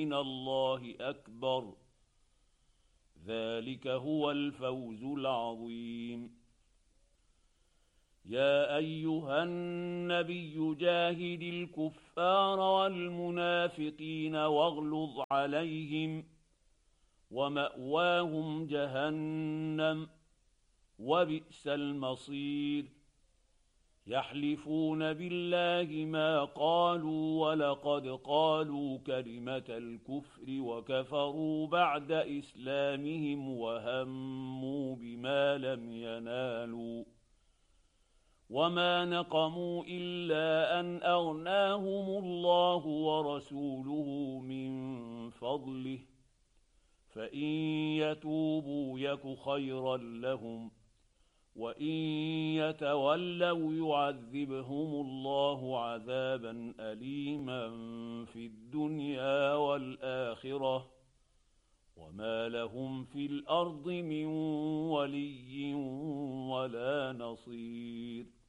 من الله أكبر. ذلك هو الفوز العظيم. يا أيها النبي جاهد الكفار والمنافقين واغلظ عليهم، ومأواهم جهنم، وبئس المصير. يحلفون بالله ما قالوا ولقد قالوا كلمة الكفر وكفروا بعد إسلامهم وهموا بما لم ينالوا، وما نقموا إلا أن أغناهم الله ورسوله من فضله، فإن يتوبوا يك خيرا لهم، وإن يتولوا يعذبهم الله عذابا أليما في الدنيا والآخرة، وما لهم في الأرض من ولي ولا نصير.